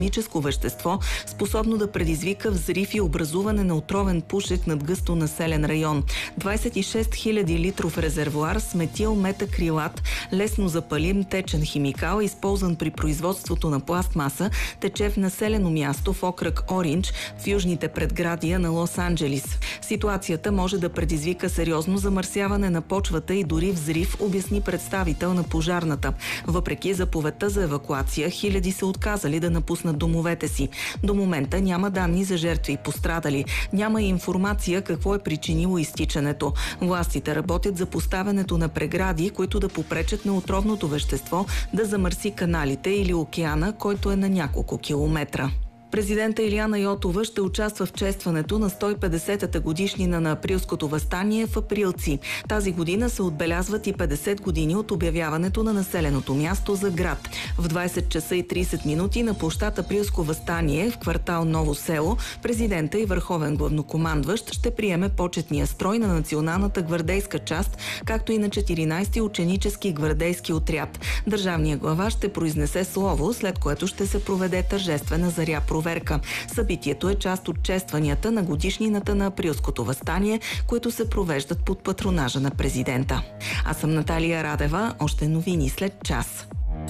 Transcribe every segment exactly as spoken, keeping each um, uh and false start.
химическо вещество, способно да предизвика взрив и образуване на отровен пушек над гъсто населен район. двадесет и шест хиляди литров резервоар с метилметакрилат, лесно запалим течен химикал, използван при производството на пластмаса, тече в населено място в окръг Оринч в южните предградия на Лос-Анджелис. Ситуацията може да предизвика сериозно замърсяване на почвата и дори взрив, обясни представител на пожарната. Въпреки заповедта за евакуация, хиляди са отказали да напуснат домовете си. До момента няма данни за жертви и пострадали. Няма и информация какво е причинило изтичането. Властите работят за поставянето на прегради, които да попречат на отровното вещество да замърси каналите или океана, който е на няколко километра. Президента Илияна Йотова ще участва в честването на сто и петдесетата годишнина на Априлското въстание в Априлци. Тази година се отбелязват и петдесет години от обявяването на населеното място за град. В двадесет часа и тридесет минути на площад Априлско въстание в квартал Ново село президента и върховен главнокомандващ ще приеме почетния строй на националната гвардейска част, както и на четиринадесети ученически гвардейски отряд. Държавният глава ще произнесе слово, след което ще се проведе тържествена заря проверка. Събитието е част от честванията на годишнината на Априлското въстание, които се провеждат под патронажа на президента. Аз съм Наталия Радева. Още новини след час.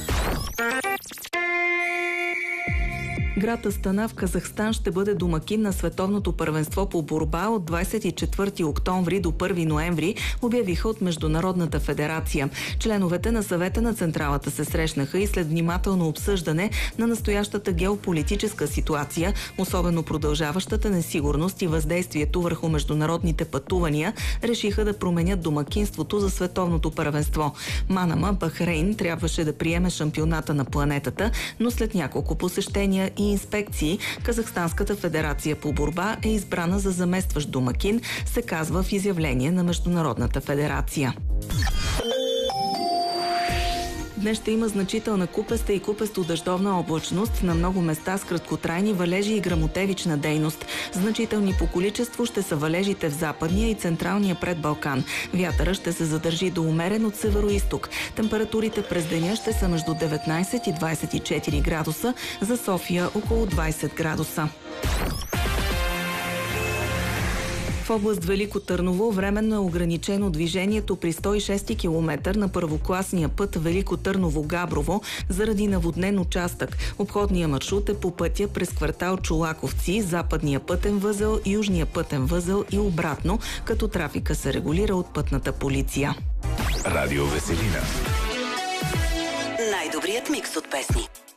Град Астана в Казахстан ще бъде домакин на световното първенство по борба от двадесет и четвърти октомври до първи ноември, обявиха от Международната федерация. Членовете на съвета на централата се срещнаха и след внимателно обсъждане на настоящата геополитическа ситуация, особено продължаващата несигурност и въздействието върху международните пътувания, решиха да променят домакинството за световното първенство. Манама, Бахрейн, трябваше да приеме шампионата на планетата, но след няколко посещения и инспекции, Казахстанската федерация по борба е избрана за заместващ домакин, се казва в изявление на Международната федерация. Днес ще има значителна купеста и купесто-дъждовна облачност, на много места с краткотрайни валежи и гръмотевична дейност. Значителни по количество ще са валежите в западния и централния предбалкан. Вятъра ще се задържи до умерен от североизток. Температурите през деня ще са между деветнадесет и двадесет и четири градуса, за София около двадесет градуса. В област Велико Търново временно е ограничено движението при сто и шести километър на първокласния път Велико Търново-Габрово заради наводнен участък. Обходният маршрут е по пътя през квартал Чолаковци, западния пътен възел, южния пътен възел и обратно, като трафика се регулира от пътната полиция. Радио Веселина. Най-добрият микс от песни.